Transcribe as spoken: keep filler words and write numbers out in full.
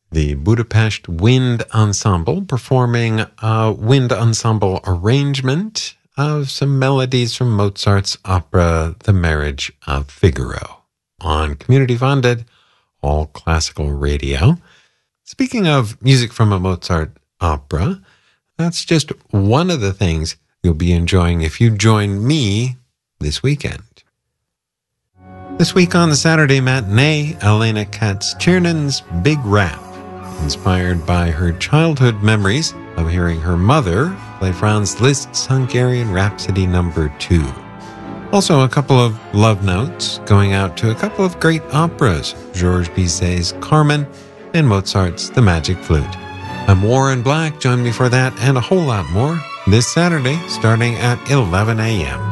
The Budapest Wind Ensemble performing a wind ensemble arrangement of some melodies from Mozart's opera, The Marriage of Figaro, on community-funded, all classical radio. Speaking of music from a Mozart opera, that's just one of the things you'll be enjoying if you join me this weekend. This week on the Saturday Matinee, Elena Katz-Chernin's Big Rap, inspired by her childhood memories of hearing her mother play Franz Liszt's Hungarian Rhapsody number two. Also, a couple of love notes going out to a couple of great operas, Georges Bizet's Carmen and Mozart's The Magic Flute. I'm Warren Black. Join me for that and a whole lot more this Saturday starting at eleven a.m.